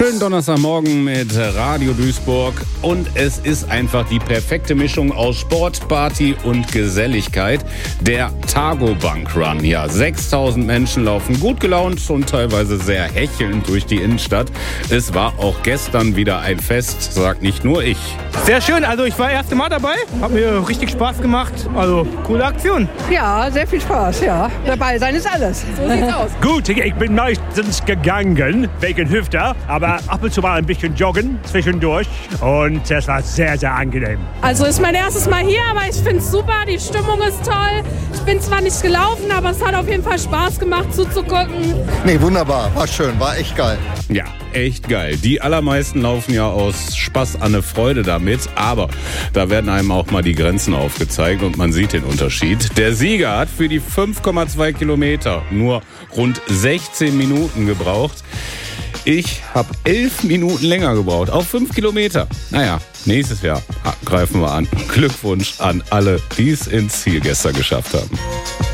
Schönen Donnerstagmorgen mit Radio Duisburg und es ist einfach die perfekte Mischung aus Sport, Party und Geselligkeit. Der Targo Bank Run. Ja, 6000 Menschen laufen gut gelaunt und teilweise sehr hechelnd durch die Innenstadt. Es war auch gestern wieder ein Fest, sagt nicht nur ich. Sehr schön, also ich war das erste Mal dabei, hat mir richtig Spaß gemacht, also coole Aktion. Ja, sehr viel Spaß, ja. Dabei sein ist alles. So sieht's aus. Gut, ich bin meistens gegangen, wegen Hüfte, aber ab und zu mal ein bisschen joggen zwischendurch und es war sehr, sehr angenehm. Also ist mein erstes Mal hier, aber ich finde es super, die Stimmung ist toll. Ich bin zwar nicht gelaufen, aber es hat auf jeden Fall Spaß gemacht zuzugucken. Nee, wunderbar, war schön, war echt geil. Ja, echt geil. Die allermeisten laufen ja aus Spaß an eine Freude damit, aber da werden einem auch mal die Grenzen aufgezeigt und man sieht den Unterschied. Der Sieger hat für die 5,2 Kilometer nur rund 16 Minuten gebraucht. Ich habe 11 Minuten länger gebraucht, auf 5 Kilometer. Naja, nächstes Jahr greifen wir an. Glückwunsch an alle, die es ins Ziel gestern geschafft haben.